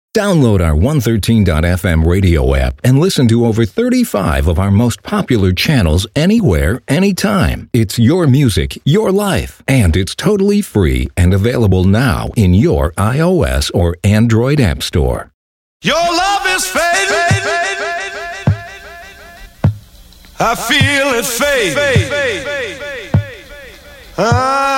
Download our 113.fm radio app and listen to over 35 of our most popular channels anywhere, anytime. It's your music, your life, and it's totally free and available now in your iOS or Android app store. Your love is fading. I feel it fade.